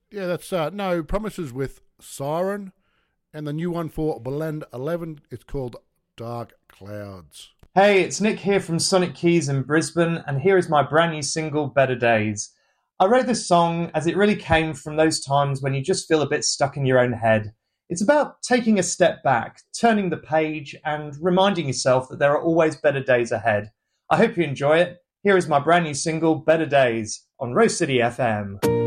Yeah, that's No Promises with Siren, and the new one for Blend 11. It's called Dark Clouds. Hey, it's Nick here from Sonic Keys in Brisbane, and here is my brand new single, Better Days. I wrote this song as it really came from those times when you just feel a bit stuck in your own head. It's about taking a step back, turning the page, and reminding yourself that there are always better days ahead. I hope you enjoy it. Here is my brand new single, Better Days, on Rose City FM.